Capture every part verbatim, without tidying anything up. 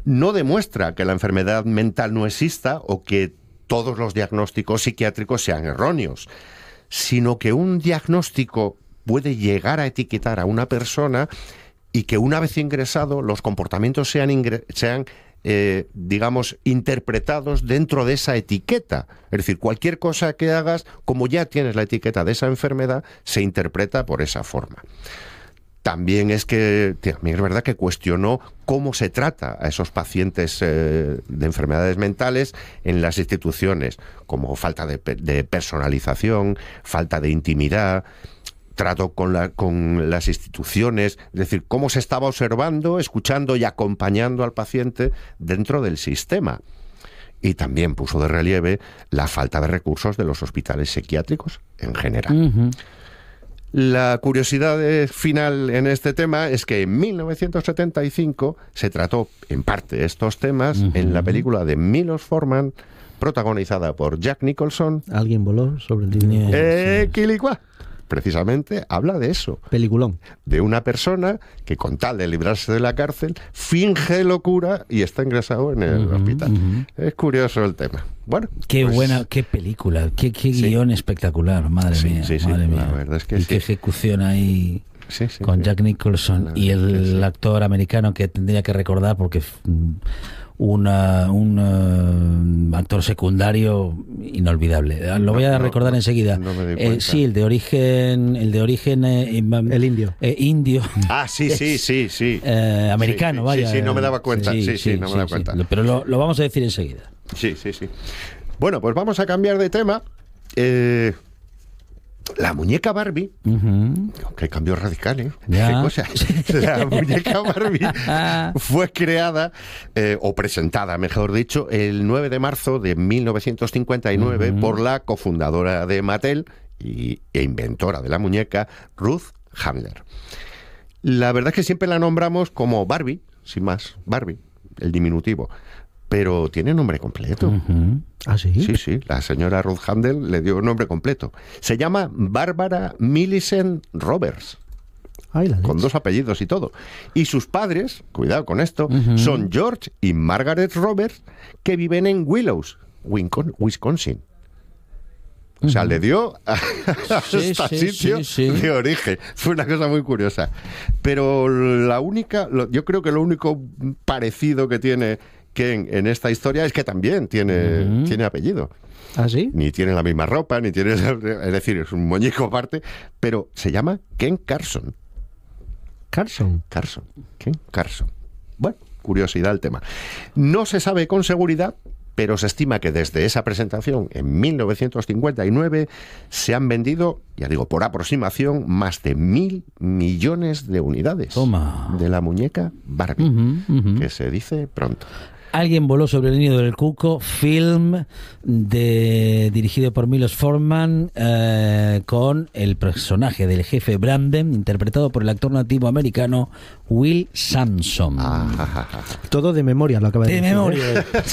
no demuestra que la enfermedad mental no exista o que todos los diagnósticos psiquiátricos sean erróneos, sino que un diagnóstico puede llegar a etiquetar a una persona y que una vez ingresado los comportamientos sean, ingre- sean eh, digamos, interpretados dentro de esa etiqueta. Es decir, cualquier cosa que hagas, como ya tienes la etiqueta de esa enfermedad, se interpreta por esa forma. También es que también es verdad que cuestionó cómo se trata a esos pacientes eh, de enfermedades mentales en las instituciones, como falta de, de personalización, falta de intimidad, trato con, la, con las instituciones, es decir, cómo se estaba observando, escuchando y acompañando al paciente dentro del sistema. Y también puso de relieve la falta de recursos de los hospitales psiquiátricos en general. Uh-huh. La curiosidad final en este tema es que en mil novecientos setenta y cinco se trató en parte estos temas uh-huh. en la película de Milos Forman, protagonizada por Jack Nicholson. ¿Alguien voló sobre el dinero? Eh, Quilicua. Precisamente habla de eso. Peliculón. De una persona que, con tal de librarse de la cárcel, finge locura y está ingresado en el uh-huh, hospital. Uh-huh. Es curioso el tema. Bueno, qué pues, buena, qué película, qué, qué sí. guión espectacular, madre sí, mía, sí, sí, madre mía. La verdad es que y sí. qué ejecución ahí sí, sí, con sí. Jack Nicholson y el sí. actor americano que tendría que recordar porque una, un uh, actor secundario inolvidable. Lo voy a no, recordar no, enseguida. No me eh, sí, el de origen, el de origen eh, el indio. Eh, indio. Ah, sí, sí, sí, sí. Eh, americano, sí, vaya. Sí, sí, no me daba cuenta. Sí, sí, sí, sí no me daba sí, cuenta. Sí. Pero lo, lo vamos a decir enseguida. Sí, sí, sí. Bueno, pues vamos a cambiar de tema. Eh, la muñeca Barbie, uh-huh. qué cambio radical, ¿eh? Ya. Qué cosa. La muñeca Barbie fue creada, eh, o presentada, mejor dicho, el nueve de marzo de mil novecientos cincuenta y nueve uh-huh. por la cofundadora de Mattel y, e inventora de la muñeca, Ruth Handler. La verdad es que siempre la nombramos como Barbie, sin más, Barbie, el diminutivo. Pero tiene nombre completo. Uh-huh. ¿Ah, sí? Sí, sí. La señora Ruth Handler le dio nombre completo. Se llama Barbara Millicent Roberts. Ay, la con leche. dos apellidos y todo. Y sus padres, cuidado con esto, uh-huh. son George y Margaret Roberts, que viven en Willows, Wisconsin. O sea, uh-huh. le dio a, a sí, este sí, sitio sí, sí. de origen. Fue una cosa muy curiosa. Pero la única, lo, yo creo que lo único parecido que tiene Ken en esta historia es que también tiene, uh-huh. tiene apellido. ¿Ah, sí? Ni tiene la misma ropa, ni tiene... Es decir, es un muñeco aparte, pero se llama Ken Carson. Carson. Carson. Ken Carson. Bueno, curiosidad el tema. No se sabe con seguridad, pero se estima que desde esa presentación, en mil novecientos cincuenta y nueve, se han vendido, ya digo, por aproximación, más de mil millones de unidades. Toma. De la muñeca Barbie, uh-huh, uh-huh. que se dice pronto. Alguien voló sobre el nido del cuco, film de, dirigido por Milos Forman, eh, con el personaje del jefe Brandon, interpretado por el actor nativo americano Will Sampson. Ah, todo de memoria lo acaba de, de decir. De memoria.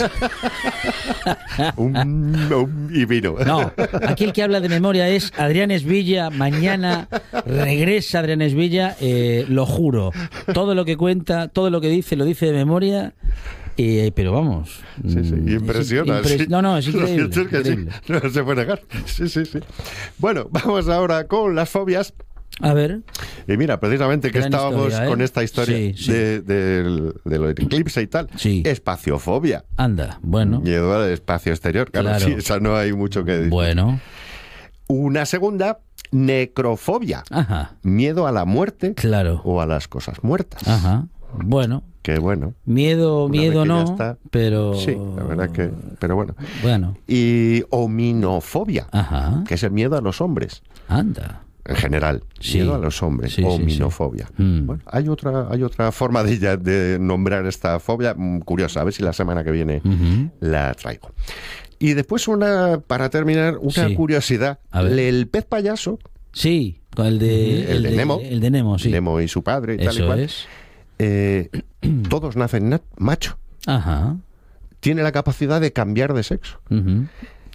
¿eh? un, un, y vino. No, aquí el que habla de memoria es Adrián Esvilla. Mañana regresa Adrián Esvilla, eh, lo juro. Todo lo que cuenta, todo lo que dice, lo dice de memoria. Eh, pero vamos, sí, sí, impresiona. Es, impres... sí. No, no, es increíble. Es que increíble. Sí, no se puede negar. Sí, sí, sí. Bueno, vamos ahora con las fobias. A ver. Y mira, precisamente que Gran estábamos historia, ¿eh? con esta historia sí, sí. de, de, de lo del eclipse y tal. Sí. Espaciofobia. Anda, bueno. Miedo al espacio exterior. Claro, claro. Sí, esa no hay mucho que decir. Bueno. Una segunda, necrofobia. Ajá. Miedo a la muerte. Claro. O a las cosas muertas. Ajá. Bueno. Que bueno. Miedo, miedo no, está, pero... Sí, la verdad que... Pero bueno. Bueno. Y hominofobia, Ajá. que es el miedo a los hombres. Anda. En general, sí. Miedo a los hombres, sí, hominofobia. Sí, sí. Mm. Bueno, hay otra, hay otra forma de, ella, de nombrar esta fobia curiosa, a ver si la semana que viene uh-huh. la traigo. Y después una, para terminar, una sí. curiosidad. El pez payaso. Sí, con el de, el, el de, de Nemo. El de Nemo, sí. Nemo y su padre y Eso tal y cual. Es. Eh, todos nacen macho. Ajá. Tiene la capacidad de cambiar de sexo. Uh-huh.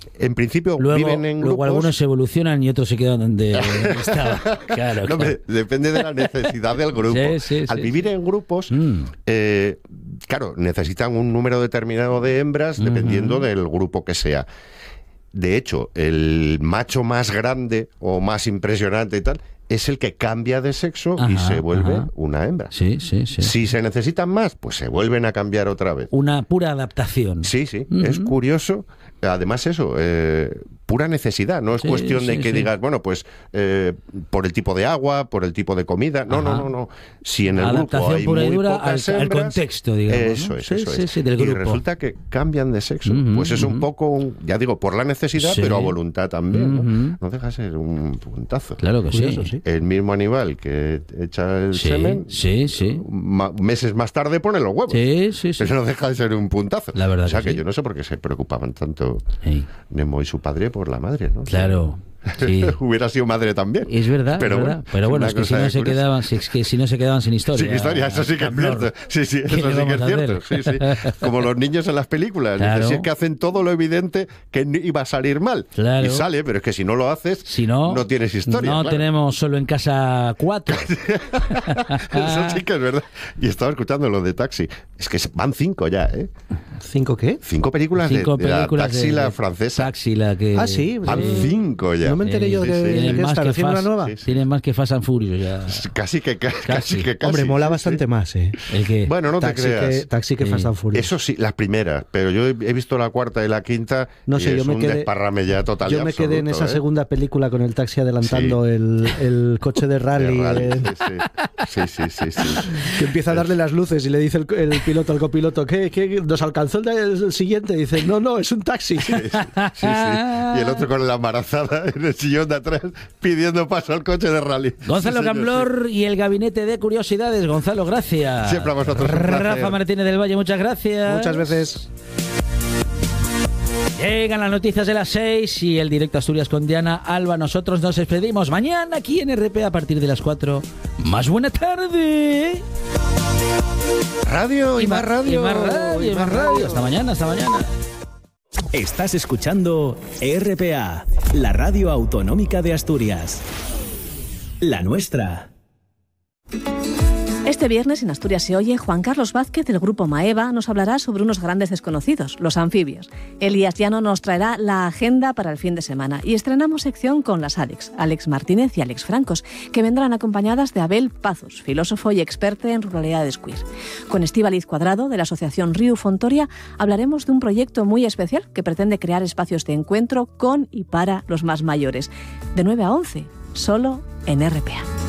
En principio Luego, viven en luego grupos. algunos evolucionan y otros se quedan donde, donde estaban. Claro, No, claro. hombre, depende de la necesidad del grupo. Sí, sí, Al sí, vivir sí. en grupos, Mm. eh, claro, necesitan un número determinado de hembras dependiendo Ujú. del grupo que sea. De hecho, el macho más grande o más impresionante y tal es el que cambia de sexo y Ajá, se vuelve ajá. una hembra. Sí, sí, sí. Si se necesitan más, pues se vuelven a cambiar otra vez. Una pura adaptación. Sí, sí, Ujú. es curioso. Además eso, eh, pura necesidad. No es Sí, cuestión de sí, que sí. digas, bueno, pues eh, por el tipo de agua, por el tipo de comida. No, Ajá. no, no, no. Si en el grupo Adaptación hay pura y muy dura pocas al- al hembras, contexto, digamos, Eso ¿no? es, Sí, eso sí, es. sí, del Y grupo. resulta que cambian de sexo. Ujú, Pues es un ujú. poco, un- ya digo, por la necesidad, Sí. pero a voluntad también. ¿no? Ujú. No deja de ser un puntazo. Claro que Curioso, sí. sí. El mismo animal que echa el Sí, semen, sí, sí. ma- meses más tarde pone los huevos. Sí, sí, sí. Eso no deja de ser un puntazo. La verdad o sea que que, sí. yo no sé por qué se preocupaban tanto Sí. Nemo y su padre por la madre, ¿no? Claro. Sí. Hubiera sido madre también. Es verdad, Pero es bueno, verdad. Pero bueno, una es que si cosa no se curiosa. quedaban, si, es que si no se quedaban sin historia. Sin historia, eso sí que es Camblor. cierto. Sí, sí, ¿Qué eso le sí que es vamos a cierto. hacer? Sí, sí. Como los niños en las películas. Claro. Dices, si es que hacen todo lo evidente que n- iba a salir mal. Claro. Y sale, pero es que si no lo haces, Si no, no tienes historia. No claro. tenemos solo en casa cuatro. Eso sí que es verdad. Y estaba escuchando lo de Taxi. Es que van cinco ya, ¿eh? ¿Cinco qué? Cinco películas de- Cinco de, la películas Taxi, de- la de francesa. Taxi, la que. Ah, sí, Van sí. cinco ya. No me enteré yo Sí, de, sí. de Tienen que más esta, que recién una Fast- nueva. Sí, sí. Tienen más que Fast and Furious ya. Casi que ca- Casi. casi que casi. Hombre, mola sí, bastante sí. más, ¿eh? El que. Bueno, no taxi, te creas. que, taxi que Sí. Fast and Furious. Eso sí, las primeras, pero yo he he visto la cuarta y la quinta No y sé, es yo me un quedé- desparrame ya total y Yo me quedé en absoluto, esa ¿eh? segunda película con el taxi adelantando el, el coche de De rally, rally, eh, sí, sí, sí, sí, sí, sí. que empieza a darle las luces y le dice el, el piloto al copiloto, ¿qué, qué, nos alcanzó el, el siguiente? Y dice, no, no, es un taxi. Sí, sí, sí. Y el otro con la embarazada en el sillón de atrás pidiendo paso al coche de rally. Gonzalo Sí, señor, Camblor y el gabinete de curiosidades. Gonzalo, gracias. Siempre a vosotros, un placer. Rafa Martínez del Valle, muchas gracias. Muchas veces. Llegan las noticias de las seis y el directo Asturias con Diana Alba. Nosotros nos despedimos mañana aquí en R P a partir de las cuatro. Más buena tarde. Radio y más radio. Y más radio, y más radio. Hasta mañana, hasta mañana. Estás escuchando R P A, la radio autonómica de Asturias. La nuestra. Este viernes en Asturias se oye, Juan Carlos Vázquez del grupo Maeva nos hablará sobre unos grandes desconocidos, los anfibios. Elías Llano nos traerá la agenda para el fin de semana y estrenamos sección con las Alex, Alex Martínez y Alex Francos, que vendrán acompañadas de Abel Pazos, filósofo y experto en ruralidades queer. Con Estíbaliz Cuadrado de la asociación Riu Fontoria hablaremos de un proyecto muy especial que pretende crear espacios de encuentro con y para los más mayores. De nueve a once, solo en R P A.